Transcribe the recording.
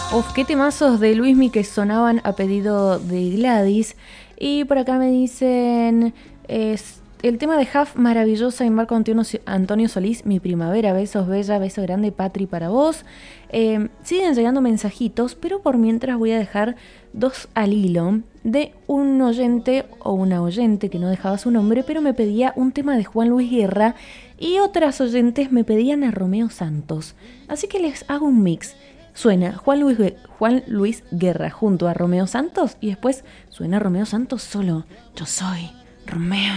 Uf, qué temazos de Luismi que sonaban a pedido de Gladys. Y por acá me dicen, el tema de Huff, maravillosa, y Marco Antonio Solís, mi primavera, besos bella, beso grande, Patri para vos. Siguen llegando mensajitos, pero por mientras voy a dejar dos al hilo de un oyente o una oyente que no dejaba su nombre, pero me pedía un tema de Juan Luis Guerra y otras oyentes me pedían a Romeo Santos. Así que les hago un mix. Suena Juan Luis Guerra junto a Romeo Santos y después suena Romeo Santos solo. Yo soy Romeo.